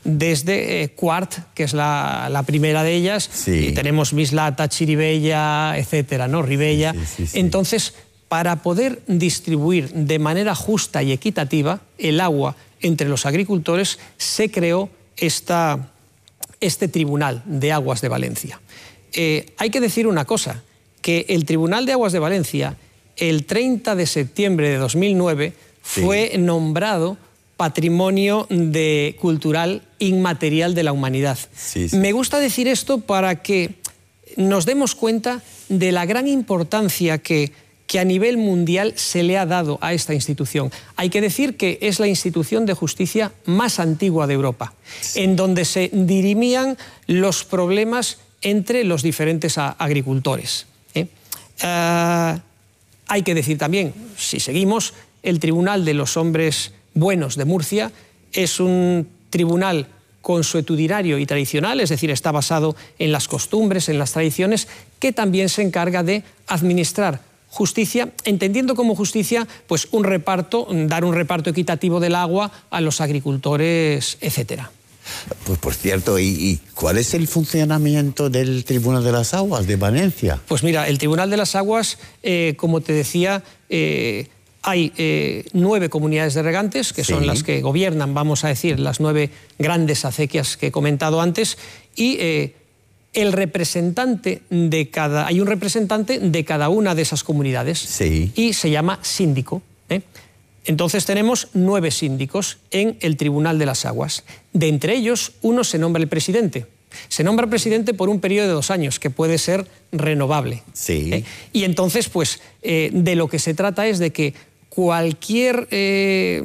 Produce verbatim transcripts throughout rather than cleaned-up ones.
desde eh, Quart, que es la, la primera de ellas, sí. y tenemos Mislata, Chirivella, etcétera, ¿no? Ribella. Sí, sí, sí, sí. Entonces, para poder distribuir de manera justa y equitativa el agua entre los agricultores, se creó esta, este Tribunal de Aguas de Valencia. Eh, hay que decir una cosa, que el Tribunal de Aguas de Valencia, el treinta de septiembre de dos mil nueve, sí. fue nombrado Patrimonio de Cultural Inmaterial de la Humanidad. Sí, sí. Me gusta decir esto para que nos demos cuenta de la gran importancia que, que a nivel mundial se le ha dado a esta institución. Hay que decir que es la institución de justicia más antigua de Europa, sí. en donde se dirimían los problemas entre los diferentes agricultores. ¿eh? Uh, hay que decir también, si seguimos, el Tribunal de los Hombres Buenos de Murcia es un tribunal consuetudinario y tradicional, es decir, está basado en las costumbres, en las tradiciones, que también se encarga de administrar justicia, entendiendo como justicia pues un reparto, dar un reparto equitativo del agua a los agricultores, etcétera. Pues por cierto, ¿y, y cuál es el funcionamiento del Tribunal de las Aguas de Valencia? Pues mira, el Tribunal de las Aguas, eh, como te decía, eh, hay eh, nueve comunidades de regantes, que sí. son las que gobiernan, vamos a decir, las nueve grandes acequias que he comentado antes, y eh, el representante de cada, hay un representante de cada una de esas comunidades, sí. y se llama síndico. ¿eh? Entonces tenemos nueve síndicos en el Tribunal de las Aguas. De entre ellos, uno se nombra el presidente. Se nombra presidente por un periodo de dos años, que puede ser renovable. Sí. ¿eh? Y entonces, pues, eh, de lo que se trata es de que cualquier, eh,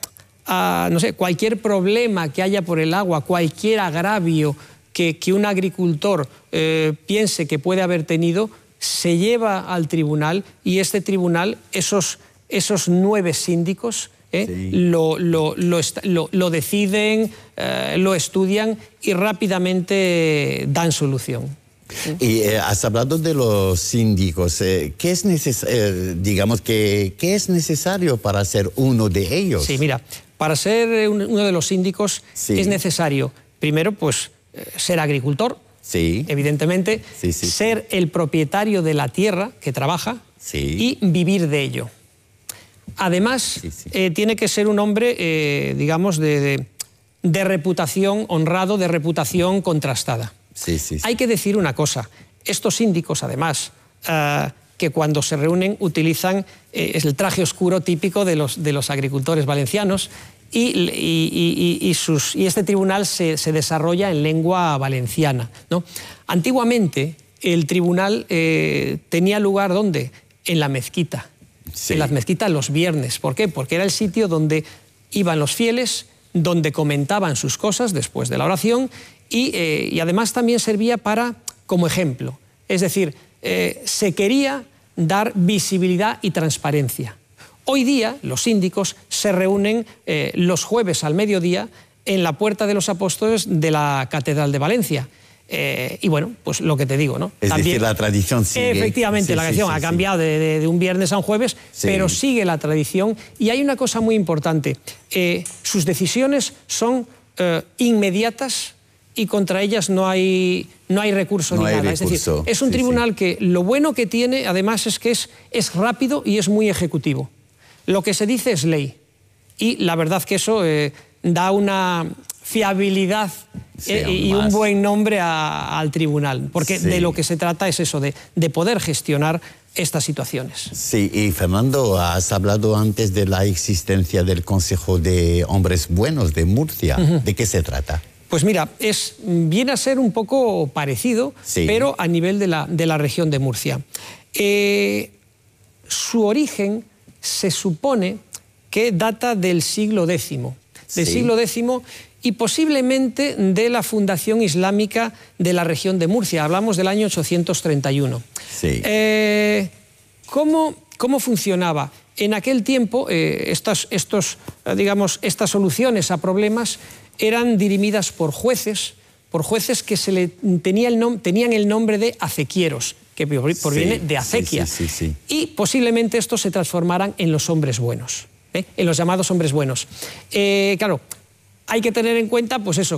a, no sé, cualquier problema que haya por el agua, cualquier agravio que, que un agricultor eh, piense que puede haber tenido, se lleva al tribunal y este tribunal, esos, esos nueve síndicos, ¿Eh? Sí. Lo, lo, lo, lo, lo deciden, eh, lo estudian y rápidamente dan solución. Y eh, has hablado de los síndicos. Eh, ¿qué es neces eh, digamos que, ¿qué es necesario para ser uno de ellos? Sí, mira, para ser uno de los síndicos sí. es necesario, primero, pues, ser agricultor, sí. evidentemente, sí, sí, ser sí. el propietario de la tierra que trabaja sí. y vivir de ello. Además, sí, sí. Eh, tiene que ser un hombre, eh, digamos, de, de, de reputación, honrado, de reputación contrastada. Sí, sí, sí. Hay que decir una cosa, estos síndicos, además, eh, que cuando se reúnen utilizan eh, el traje oscuro típico de los, de los agricultores valencianos y, y, y, y, sus, y este tribunal se, se desarrolla en lengua valenciana, ¿no? Antiguamente, el tribunal eh, tenía lugar, ¿dónde? En la mezquita. Sí. En las mezquitas los viernes. ¿Por qué? Porque era el sitio donde iban los fieles, donde comentaban sus cosas después de la oración y, eh, y además también servía para, como ejemplo. Es decir, eh, se quería dar visibilidad y transparencia. Hoy día los síndicos se reúnen eh, los jueves al mediodía en la Puerta de los Apóstoles de la Catedral de Valencia. Eh, y bueno, pues lo que te digo, ¿no? Es También, decir, la tradición sigue. Efectivamente, sí, la tradición sí, ha sí, cambiado sí. de, de, de un viernes a un jueves, sí. pero sigue la tradición. Y hay una cosa muy importante, eh, sus decisiones son eh, inmediatas y contra ellas no hay, no hay recurso no ni hay nada. recurso. Es decir, es un sí, tribunal sí. que lo bueno que tiene, además, es que es, es rápido y es muy ejecutivo. Lo que se dice es ley. Y la verdad que eso eh, da una fiabilidad sí, eh, y un buen nombre a, al tribunal, porque sí. de lo que se trata es eso, de, de poder gestionar estas situaciones. Sí, y Fernando, has hablado antes de la existencia del Consejo de Hombres Buenos de Murcia. Uh-huh. ¿De qué se trata? Pues mira, es, viene a ser un poco parecido, sí. pero a nivel de la, de la región de Murcia. Eh, su origen se supone que data del siglo décimo, del sí. siglo décimo y posiblemente de la fundación islámica de la región de Murcia. Hablamos del año ochocientos treinta y uno. Sí. Eh, ¿cómo, ¿Cómo funcionaba? En aquel tiempo, eh, estas, estos, digamos, estas soluciones a problemas eran dirimidas por jueces, por jueces que se le tenía el nom tenían el nombre de acequieros, que proviene sí, de acequia, sí, sí, sí, sí. y posiblemente estos se transformaran en los hombres buenos, ¿eh? en los llamados hombres buenos. Eh, claro, hay que tener en cuenta, pues eso,